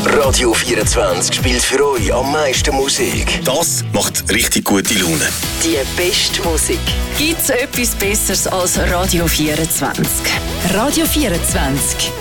Radio 24 spielt für euch am meisten Musik. Das macht richtig gute Laune. Die beste Musik. Gibt's etwas Besseres als Radio 24? Radio 24.